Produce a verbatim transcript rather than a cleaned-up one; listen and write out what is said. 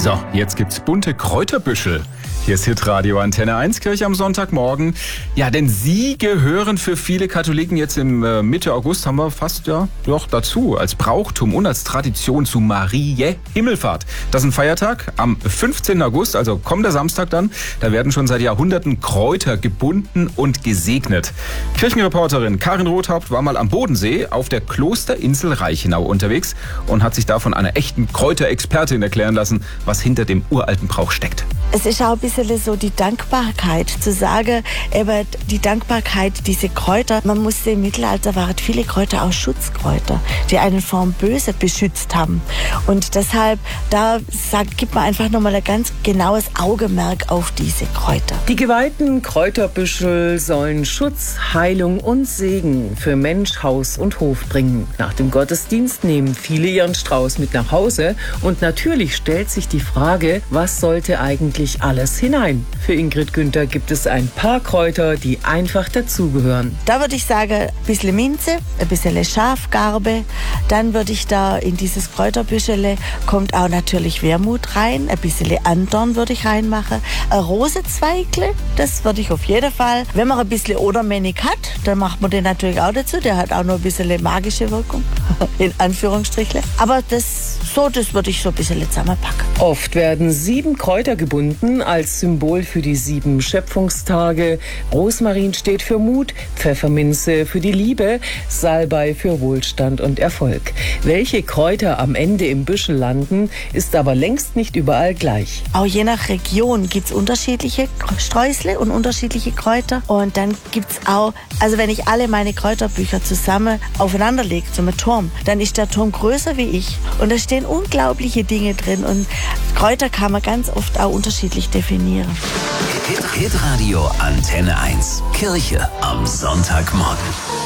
So, jetzt gibt's bunte Kräuterbüschel. Hier ist Hitradio Antenne eins, Kirche am Sonntagmorgen. Ja, denn sie gehören für viele Katholiken jetzt im äh, Mitte August, haben wir fast ja doch dazu, als Brauchtum und als Tradition zu Mariä Himmelfahrt. Das ist ein Feiertag am fünfzehnten August, also kommender Samstag dann. Da werden schon seit Jahrhunderten Kräuter gebunden und gesegnet. Kirchenreporterin Karin Rothaupt war mal am Bodensee auf der Klosterinsel Reichenau unterwegs und hat sich da von einer echten Kräuterexpertin erklären lassen, was hinter dem uralten Brauch steckt. Es ist auch ein bisschen so die Dankbarkeit, zu sagen, eben die Dankbarkeit, diese Kräuter. Man musste im Mittelalter, waren viele Kräuter auch Schutzkräuter, die einen vom Böse beschützt haben. Und deshalb, da sagt, gibt man einfach nochmal ein ganz genaues Augenmerk auf diese Kräuter. Die geweihten Kräuterbüschel sollen Schutz, Heilung und Segen für Mensch, Haus und Hof bringen. Nach dem Gottesdienst nehmen viele ihren Strauß mit nach Hause und natürlich stellt sich die Frage, was sollte eigentlich alles hinein? Für Ingrid Günther gibt es ein paar Kräuter, die einfach dazugehören. Da würde ich sagen, ein bisschen Minze, ein bisschen Schafgarbe. Dann würde ich da in dieses Kräuterbüschel kommt auch natürlich Wermut rein. Ein bisschen Andorn würde ich reinmachen. Ein Rosenzweigle, das würde ich auf jeden Fall. Wenn man ein bisschen Odermänig hat, dann macht man den natürlich auch dazu. Der hat auch noch ein bisschen magische Wirkung, in Anführungsstrichen. Aber das, so, das würde ich so ein bisschen zusammenpacken. Oft werden sieben Kräuter gebunden als Symbol für die sieben Schöpfungstage. Rosmarin steht für Mut, Pfefferminze für die Liebe, Salbei für Wohlstand und Erfolg. Welche Kräuter am Ende im Büschel landen, ist aber längst nicht überall gleich. Auch je nach Region gibt es unterschiedliche Streusel und unterschiedliche Kräuter. Und dann gibt es auch, also wenn ich alle meine Kräuterbücher zusammen aufeinander lege, zum Turm, dann ist der Turm größer wie ich. Und da stehen unglaubliche Dinge drin. Und Kräuter kann man ganz oft auch unterschiedlich definieren. Hitradio Antenne eins. Kirche am Sonntagmorgen.